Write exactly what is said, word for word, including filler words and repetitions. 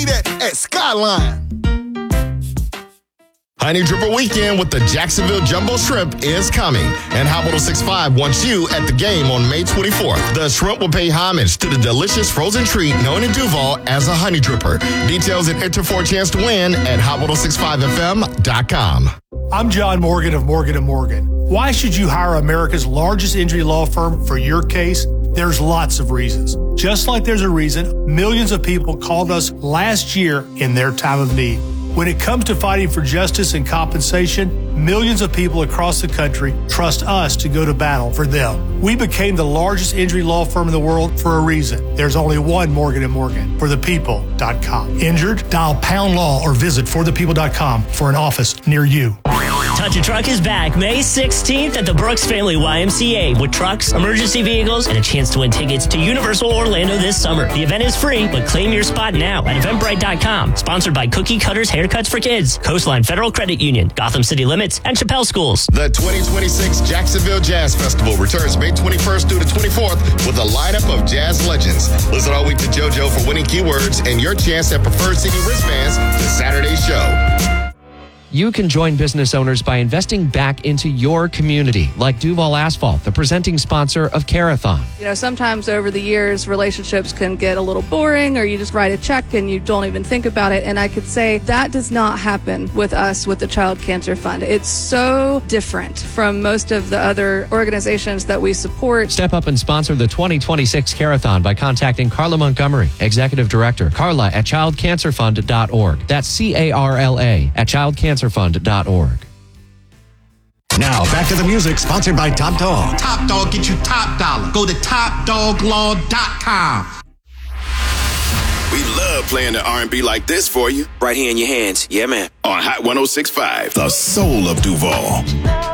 at Skyline. Honey Dripper Weekend with the Jacksonville Jumbo Shrimp is coming, and Hot one oh six point five wants you at the game on May twenty-fourth. The Shrimp will pay homage to the delicious frozen treat known in Duval as a Honey Dripper. Details and enter for a chance to win at hot ten sixty-five f m dot com. I'm John Morgan of Morgan and Morgan. Why should you hire America's largest injury law firm for your case? There's lots of reasons. Just like there's a reason millions of people called us last year in their time of need. When it comes to fighting for justice and compensation, millions of people across the country trust us to go to battle for them. We became the largest injury law firm in the world for a reason. There's only one Morgan and Morgan, for the people dot com. Injured? Dial pound law or visit for the people dot com for an office near you. Touch a Truck is back May sixteenth at the Brooks Family Y M C A with trucks, emergency vehicles, and a chance to win tickets to Universal Orlando this summer. The event is free, but claim your spot now at eventbrite dot com. Sponsored by Cookie Cutters Haircuts for Kids, Coastline Federal Credit Union, Gotham City Limits, and Chappelle Schools. The twenty twenty-six Jacksonville Jazz Festival returns May twenty-first through the twenty-fourth with a lineup of jazz legends. Listen all week to JoJo for winning keywords and your chance at Preferred City wristbands to Saturday's show. You can join business owners by investing back into your community, like Duval Asphalt, the presenting sponsor of Carathon. You know, sometimes over the years, relationships can get a little boring, or you just write a check and you don't even think about it. And I could say that does not happen with us with the Child Cancer Fund. It's so different from most of the other organizations that we support. Step up and sponsor the twenty twenty-six Carathon by contacting Carla Montgomery, Executive Director, Carla at child cancer fund dot org. That's C A R L A at child cancer fund dot org. Now, back to the music, sponsored by Top Dog. Top Dog, get you top dollar. Go to top dog law dot com. We love playing the R and B like this for you. Right here in your hands. Yeah, man. On Hot ten sixty-five, the soul of Duval.